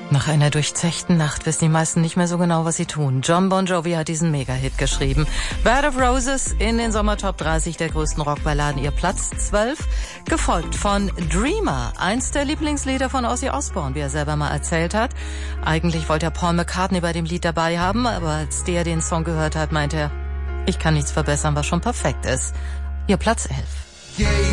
Nach einer durchzechten Nacht wissen die meisten nicht mehr so genau, was sie tun. Jon Bon Jovi hat diesen Mega-Hit geschrieben. Bed of Roses in den Sommertop 30 der größten Rockballaden, ihr Platz 12. Gefolgt von Dreamer, eins der Lieblingslieder von Ozzy Osbourne, wie er selber mal erzählt hat. Eigentlich wollte er Paul McCartney bei dem Lied dabei haben, aber als der den Song gehört hat, meinte er, ich kann nichts verbessern, was schon perfekt ist. Ihr Platz 11.